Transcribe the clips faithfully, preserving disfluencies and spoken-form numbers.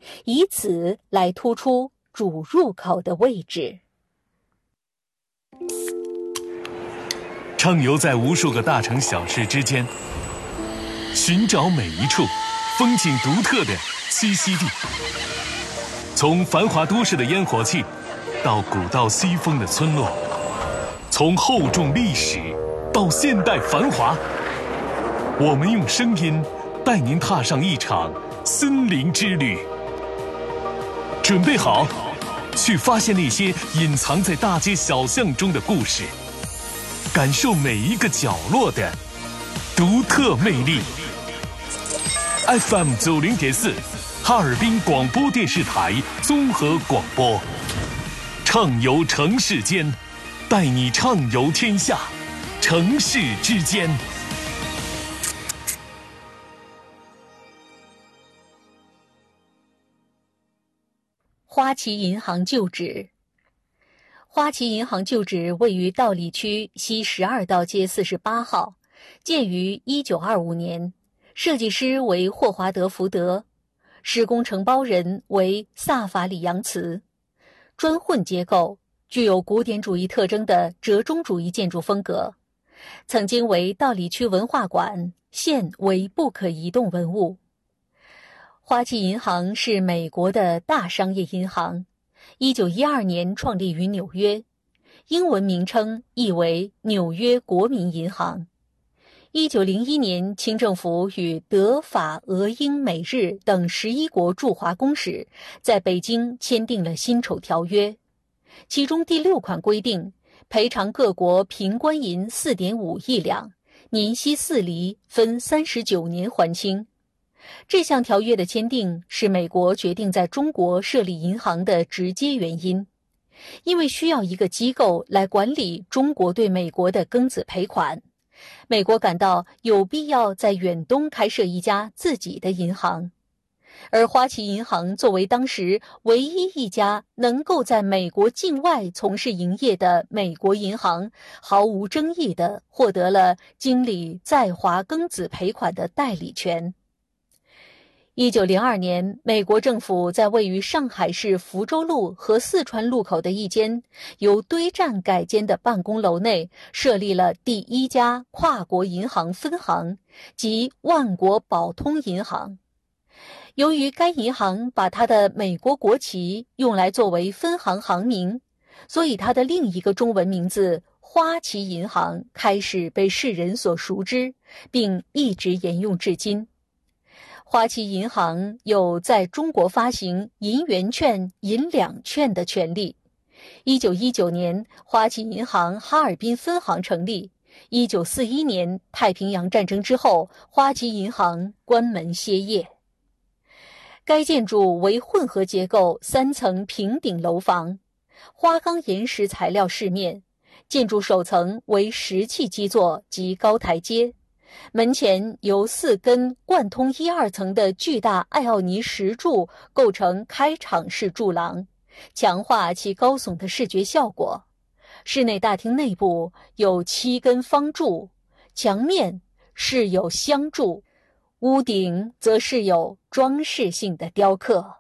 以此来突出主入口的位置。 畅游在无数个大城小市之间，寻找每一处风景独特的栖息地。从繁华都市的烟火气，到古道西风的村落，从厚重历史到现代繁华，我们用声音带您踏上一场森林之旅。准备好，去发现那些隐藏在大街小巷中的故事，感受每一个角落的独特魅力。F M 九零点四，哈尔滨广播电视台综合广播，畅游城市间，带你畅游天下，城市之间。 花旗银行旧址。花旗银行旧址位于道里区西十二道街四十八号，建于一九二五年，设计师为霍华德·福德，施工承包人为萨法里扬茨。砖混结构，具有古典主义特征的折中主义建筑风格，曾经为道里区文化馆，现为不可移动文物。花旗银行是美国的大商业银行，一九一二年创立于纽约，英文名称译为纽约国民银行。一九零一年，清政府与德、法、俄、英、美、日等十一国驻华公使在北京签订了辛丑条约，其中第六款规定，赔偿各国平官银 四点五亿两，年息四厘，分三十九年还清。这项条约的签订是美国决定在中国设立银行的直接原因，因为需要一个机构来管理中国对美国的庚子赔款，美国感到有必要在远东开设一家自己的银行。而花旗银行作为当时唯一一家能够在美国境外从事营业的美国银行，毫无争议地获得了经理在华庚子赔款的代理权。一九零二年，美国政府在位于上海市福州路和四川路口的一间由堆栈改建的办公楼内设立了第一家跨国银行分行，即万国宝通银行。由于该银行把它的美国国旗用来作为分行行名，所以它的另一个中文名字花旗银行开始被世人所熟知，并一直沿用至今。花旗银行有在中国发行银元券、银两券的权利。一九一九年，花旗银行哈尔滨分行成立。一九四一年，太平洋战争之后，花旗银行关门歇业。该建筑为混合结构三层平顶楼房，花岗岩石材料饰面，建筑首层为石砌基座及高台阶。门前由四根贯通一二层的巨大艾奥尼石柱构成开场式柱廊，强化其高耸的视觉效果。室内大厅内部有七根方柱，墙面饰有镶柱，屋顶则饰有装饰性的雕刻。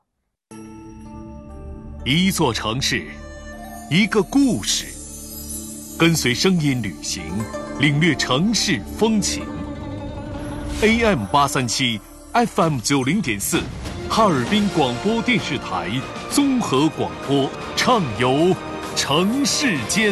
一座城市，一个故事，跟随声音旅行，领略城市风情。A M 八三七 F M 九零点四，哈尔滨广播电视台综合广播，畅游城市间。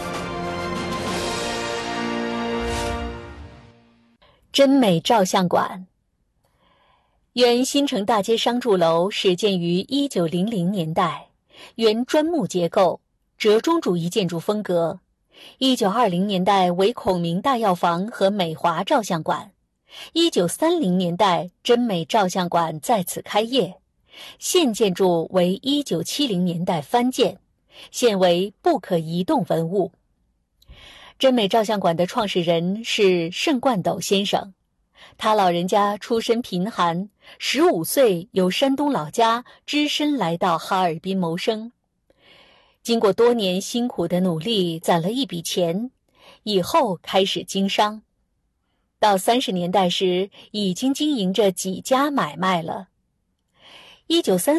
真美照相馆。原新城大街商住楼始建于一九零零年代，原砖木结构，折中主义建筑风格。一九二零年代为孔明大药房和美华照相馆。一九三零年代，真美照相馆在此开业。现建筑为一九七零年代翻建，现为不可移动文物。真美照相馆的创始人是盛冠斗先生，他老人家出身贫寒，十五岁由山东老家只身来到哈尔滨谋生。经过多年辛苦的努力，攒了一笔钱，以后开始经商。到三十年代时，已经经营着几家买卖了。一九三